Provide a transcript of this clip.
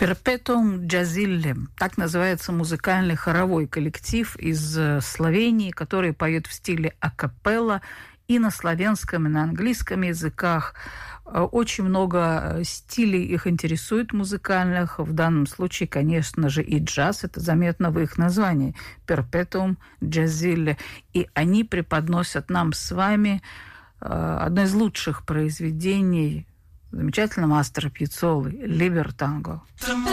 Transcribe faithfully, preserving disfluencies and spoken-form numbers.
Перпетуум джазилле. Так называется музыкальный хоровой коллектив из Словении, который поет в стиле акапелла и на славянском, и на английском языках. Очень много стилей их интересует музыкальных. В данном случае, конечно же, и джаз. Это заметно в их названии. Перпетуум джазилле. И они преподносят нам с вами одно из лучших произведений замечательного мастера Пьяццолы «Либертанго».